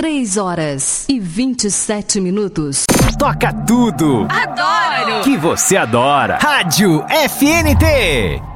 3h27. Toca tudo. Adoro. Que você adora. Rádio FNT.